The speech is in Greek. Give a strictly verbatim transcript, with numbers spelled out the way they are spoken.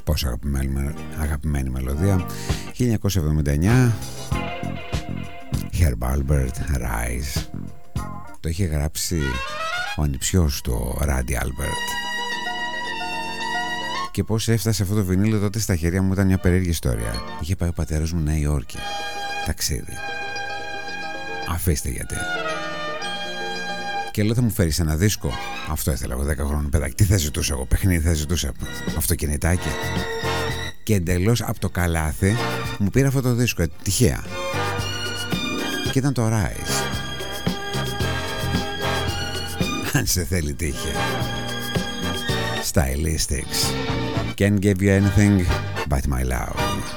Πόσο αγαπημένη, αγαπημένη μελωδία. χίλια εννιακόσια εβδομήντα εννιά, Herb Alpert, Rise. Το είχε γράψει ο ανιψιός του, Randy Alpert. Και πώς έφτασε αυτό το βινίλιο τότε στα χέρια μου ήταν μια περίεργη ιστορία. Είχε πάει ο πατέρας μου Νέα Υόρκη, ταξίδι. Αφήστε γιατί. Και λέω θα μου φέρεις ένα δίσκο. Αυτό ήθελα εγώ, δέκα χρόνων παιδάκι. Τι θα ζητούσα εγώ, παιχνίδι θα ζητούσα, αυτοκινητάκι. Και εντελώς από το καλάθι μου πήρε αυτό το δίσκο, τυχαία. Και ήταν το Rise. Αν σε θέλει τύχε. Stylistics. Can't give you anything but my love.